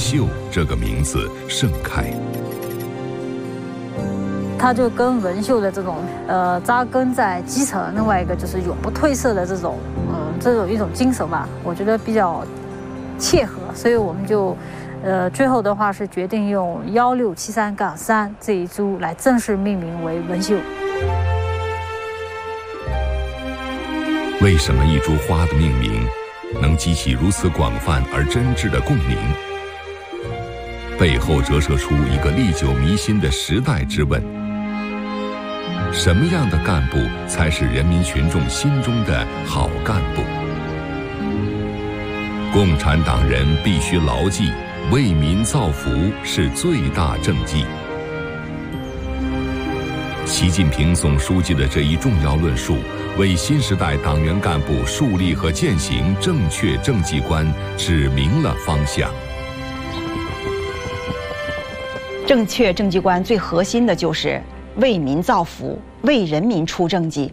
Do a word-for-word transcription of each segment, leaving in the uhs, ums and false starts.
秀这个名字盛开。 它就跟文秀的这种呃扎根在基层，另外一个就是永不褪色的这种嗯、呃、这种一种精神吧，我觉得比较切合，所以我们就呃最后的话是决定用幺六七三杠三这一株来正式命名为文秀。 为什么一株花的命名能激起如此广泛而真挚的共鸣？背后折射出一个历久弥新的时代之问。什么样的干部才是人民群众心中的好干部？共产党人必须牢记，为民造福是最大政绩。习近平总书记的这一重要论述，为新时代党员干部树立和践行正确政绩观指明了方向。 正确政绩观最核心的就是为民造福，为人民出政绩。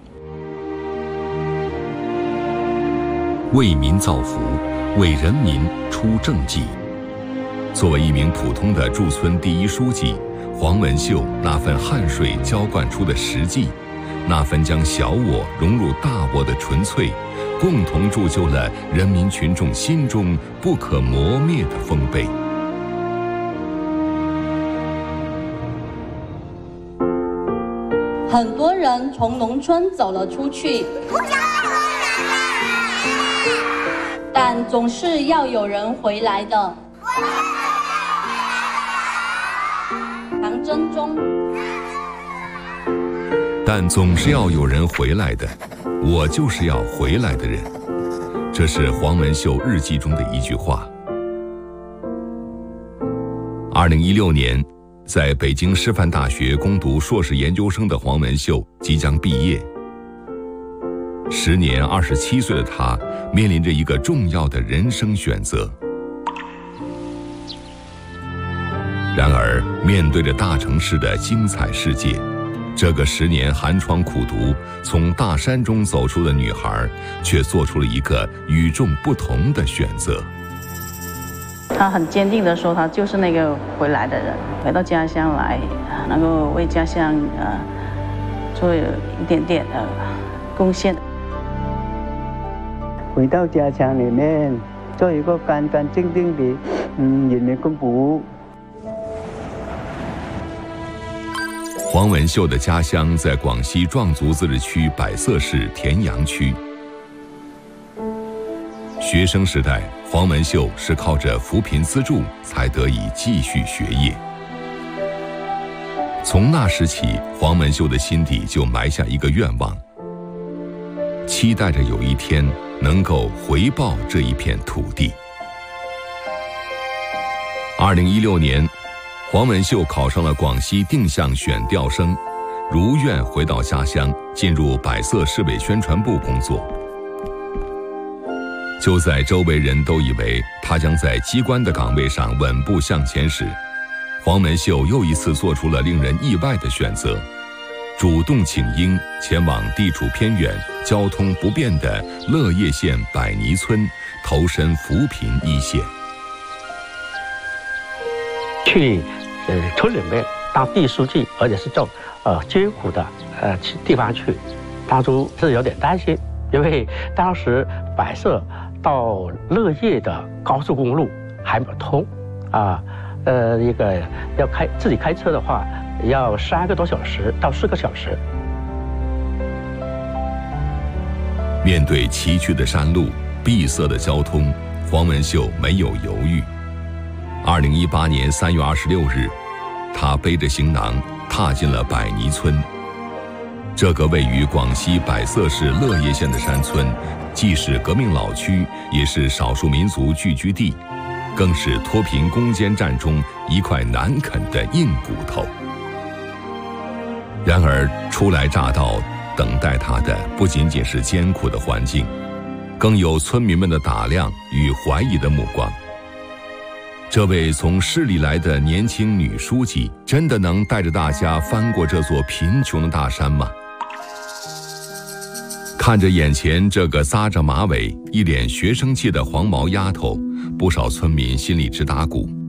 为民造福，为人民出政绩。作为一名普通的驻村第一书记，黄文秀那份汗水浇灌出的实际，那份将小我融入大我的纯粹，共同铸就了人民群众心中不可磨灭的丰碑。 很多人从农村走了出去，但总是要有人回来的。唐真宗。 但总是要有人回来的，我就是要回来的人。这是黄文秀日记中的一句话。二零一六年，在北京师范大学攻读硕士研究生的黄文秀即将毕业。时年二十七岁的他，面临着一个重要的人生选择。然而，面对着大城市的精彩世界，这个十年寒窗苦读，从大山中走出的女孩，却做出了一个与众不同的选择。 他很坚定地说，他就是那个回来的人，回到家乡来，能够为家乡呃做一点点的贡献。 回到家乡里面，做一个干干净净的嗯人民干部。 黄文秀的家乡在广西壮族自治区百色市田阳区。学生时代，黄文秀是靠着扶贫资助才得以继续学业。从那时起，黄文秀的心底就埋下一个愿望，期待着有一天能够回报这一片土地。二零一六年，黄文秀考上了广西定向选调生，如愿回到家乡，进入百色市委宣传部工作。就在周围人都以为他将在机关的岗位上稳步向前时，黄文秀又一次做出了令人意外的选择，主动请缨前往地处偏远、交通不便的乐业县百泥村，投身扶贫一线。 去呃村里面当地书记，而且是到呃艰苦的呃地方去，当初是有点担心，因为当时百色到乐业的高速公路还没有通，啊，呃，一个要开自己开车的话，要三个多小时到四个小时。 面对崎岖的山路、闭塞的交通，黄文秀没有犹豫。二零一八年三月二十六日，他背着行囊踏进了百泥村。这个位于广西百色市乐业县的山村，既是革命老区，也是少数民族聚居地，更是脱贫攻坚战中一块难啃的硬骨头。然而初来乍到，等待他的不仅仅是艰苦的环境，更有村民们的打量与怀疑的目光。这位从市里来的年轻女书记，真的能带着大家翻过这座贫穷的大山吗？看着眼前这个扎着马尾、一脸学生气的黄毛丫头，不少村民心里直打鼓。